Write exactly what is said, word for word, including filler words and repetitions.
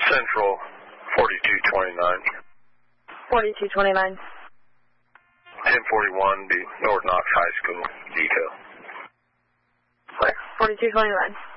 Central, forty-two twenty-nine. forty-two twenty-nine. ten forty-one, be North Knox High School, detail. Where? forty-two twenty-nine.